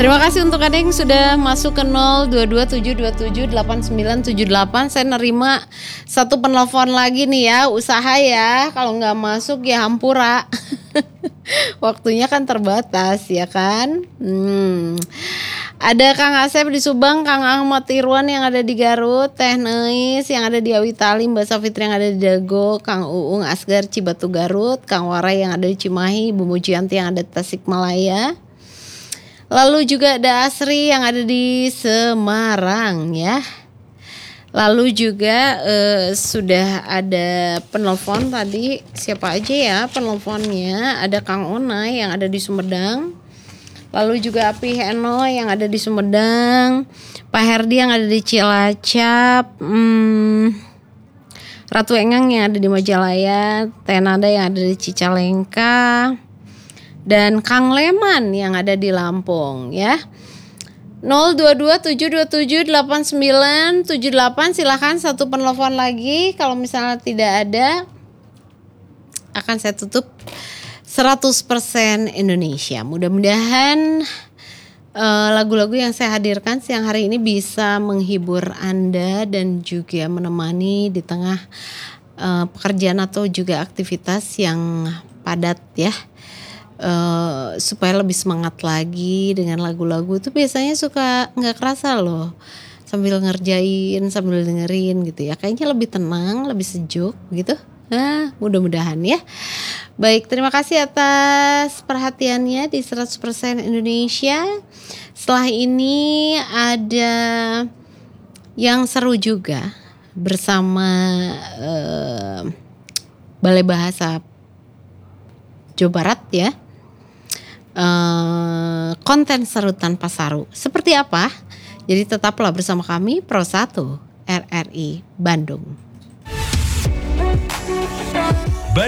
Terima kasih untuk Anda yang sudah masuk ke 0227278978. Saya nerima satu penelpon lagi nih ya, usaha ya. Kalau nggak masuk ya hampura. Waktunya kan terbatas ya kan. Ada Kang Asep di Subang, Kang Ahmad Irwan yang ada di Garut, Teh Neis yang ada di Awitali, Mbak Safitri yang ada di Dago, Kang Uung Asgar Cibatu Garut, Kang Warai yang ada di Cimahi, Bu Mujianti yang ada di Tasikmalaya. Lalu juga ada Asri yang ada di Semarang ya. Lalu juga sudah ada penelpon tadi, siapa aja ya penelponnya? Ada Kang Onai yang ada di Sumedang. Lalu juga Api Heno yang ada di Sumedang, Pak Herdi yang ada di Cilacap, Ratu Engang yang ada di Majalaya, Tenada yang ada di Cicalengka, dan Kang Leman yang ada di Lampung ya. 0227278978, silahkan satu penelpon lagi. Kalau misalnya tidak ada, akan saya tutup 100% Indonesia. Mudah-mudahan lagu-lagu yang saya hadirkan siang hari ini bisa menghibur Anda dan juga menemani di tengah pekerjaan atau juga aktivitas yang padat ya. Supaya lebih semangat lagi dengan lagu-lagu itu biasanya suka nggak kerasa loh, sambil ngerjain sambil dengerin gitu ya, kayaknya lebih tenang, lebih sejuk gitu. Nah, mudah-mudahan ya. Baik, terima kasih atas perhatiannya di 100% Indonesia. Setelah ini ada yang seru juga bersama Balai Bahasa Jawa Barat ya. Konten seru tanpa saru. Seperti apa? Jadi tetaplah bersama kami Pro 1 RRI Bandung.